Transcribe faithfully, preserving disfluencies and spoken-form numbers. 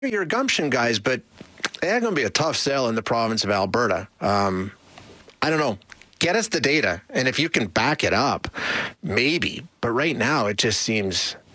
your gumption, guys, but it's going to be a tough sell in the province of Alberta. Um, I don't know. Get us the data, and if you can back it up, maybe. But right now, it just seems